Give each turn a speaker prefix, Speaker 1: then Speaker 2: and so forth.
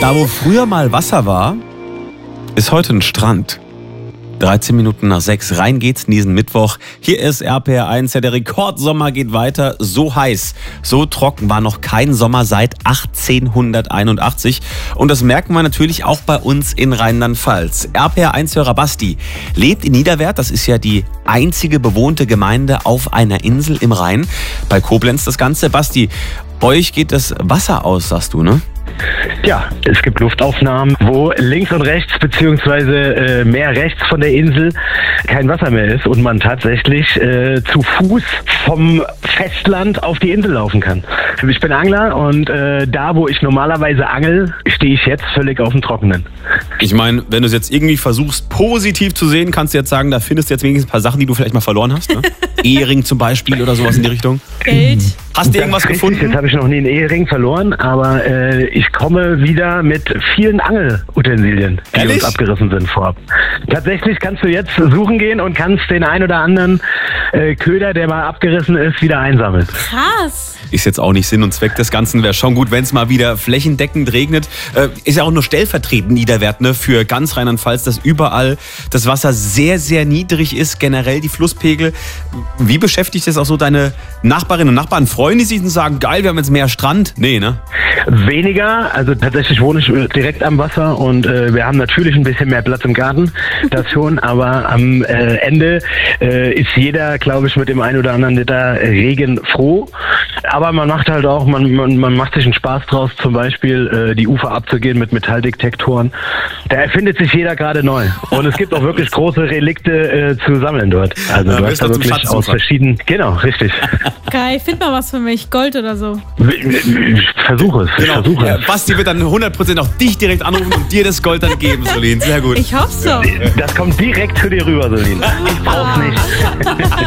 Speaker 1: Da, wo früher mal Wasser war, ist heute ein Strand. 13 Minuten nach 6, rein geht's in diesen Mittwoch. Hier ist RPR 1, ja, der Rekordsommer geht weiter. So heiß, so trocken war noch kein Sommer seit 1881. Und das merken wir natürlich auch bei uns in Rheinland-Pfalz. RPR 1-Hörer Basti lebt in Niederwerth. Das ist ja die einzige bewohnte Gemeinde auf einer Insel im Rhein. Bei Koblenz das Ganze. Basti, euch geht das Wasser aus, sagst du, ne?
Speaker 2: Ja, es gibt Luftaufnahmen, wo links und rechts beziehungsweise mehr rechts von der Insel kein Wasser mehr ist und man tatsächlich zu Fuß vom Festland auf die Insel laufen kann. Ich bin Angler und da, wo ich normalerweise angel, stehe ich jetzt völlig auf dem Trockenen.
Speaker 1: Ich meine, wenn du es jetzt irgendwie versuchst, positiv zu sehen, kannst du jetzt sagen, da findest du jetzt wenigstens ein paar Sachen, die du vielleicht mal verloren hast. Ne? Ehering zum Beispiel oder sowas in die Richtung.
Speaker 3: Geld.
Speaker 1: Hast du irgendwas gefunden?
Speaker 2: Jetzt habe ich noch nie einen Ehering verloren, aber ich komme wieder mit vielen Angelutensilien, die
Speaker 1: Ehrlich?
Speaker 2: uns abgerissen sind vorab. Tatsächlich kannst du jetzt suchen gehen und kannst den ein oder anderen Köder, der mal abgerissen ist, wieder einsammeln.
Speaker 3: Krass.
Speaker 1: Ist jetzt auch nicht Sinn und Zweck des Ganzen. Wäre schon gut, wenn es mal wieder flächendeckend regnet. Ist ja auch nur stellvertretend Niederwerth, ne, für ganz Rheinland-Pfalz, dass überall das Wasser sehr, sehr niedrig ist, generell die Flusspegel. Wie beschäftigt es auch so deine Nachbarinnen und Nachbarn? Freuen die sich und sagen, geil, wir haben jetzt mehr Strand? Nee, ne?
Speaker 2: Weniger, also tatsächlich wohne ich direkt am Wasser und wir haben natürlich ein bisschen mehr Platz im Garten, das schon, aber am Ende ist jeder, glaube ich, mit dem einen oder anderen Liter Regen froh. Aber man macht halt auch, man macht sich einen Spaß draus, zum Beispiel die Ufer abzugehen mit Metalldetektoren. Da erfindet sich jeder gerade neu. Und es gibt auch wirklich große Relikte zu sammeln dort. Also
Speaker 1: Ja,
Speaker 2: du hast da wirklich aus verschiedenen... Genau, richtig.
Speaker 3: Geil, find mal was für mich. Gold oder so.
Speaker 2: Ich versuche es.
Speaker 1: Genau. Ja, Basti wird dann 100% auch dich direkt anrufen und dir das Gold dann geben, Solin. Sehr gut.
Speaker 3: Ich hoff's doch.
Speaker 2: Das kommt direkt zu dir rüber, Solin. Ich brauch's nicht.